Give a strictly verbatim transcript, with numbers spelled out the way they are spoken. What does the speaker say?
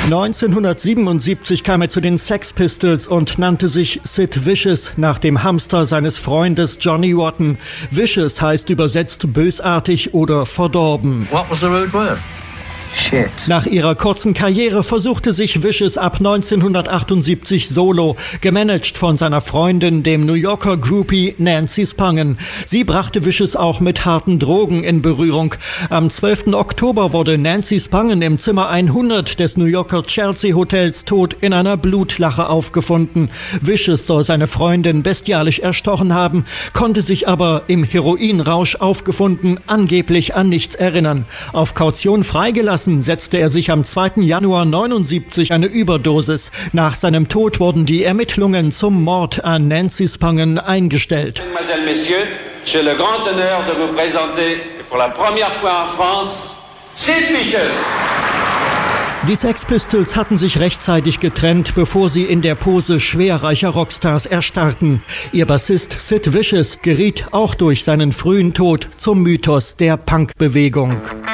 neunzehnhundertsiebenundsiebzig kam er zu den Sex Pistols und nannte sich Sid Vicious nach dem Hamster seines Freundes Johnny Rotten. Vicious heißt übersetzt bösartig oder verdorben. What was the root word? Shit. Nach ihrer kurzen Karriere versuchte sich Vicious ab neunzehnhundertachtundsiebzig solo, gemanagt von seiner Freundin, dem New Yorker Groupie Nancy Spangen. Sie brachte Vicious auch mit harten Drogen in Berührung. Am zwölften Oktober wurde Nancy Spangen im Zimmer hundert des New Yorker Chelsea Hotels tot in einer Blutlache aufgefunden. Vicious soll seine Freundin bestialisch erstochen haben, konnte sich aber im Heroinrausch aufgefunden angeblich an nichts erinnern. Auf Kaution freigelassen setzte er sich am zweiten Januar neunundsiebzig eine Überdosis. Nach seinem Tod wurden die Ermittlungen zum Mord an Nancy Spangen eingestellt. Mesdemoiselles, Messieurs, j'ai le grand honneur de vous présenter pour la première fois en France Sid Vicious. Die Sex Pistols hatten sich rechtzeitig getrennt, bevor sie in der Pose schwerreicher Rockstars erstarrten. Ihr Bassist Sid Vicious geriet auch durch seinen frühen Tod zum Mythos der Punkbewegung.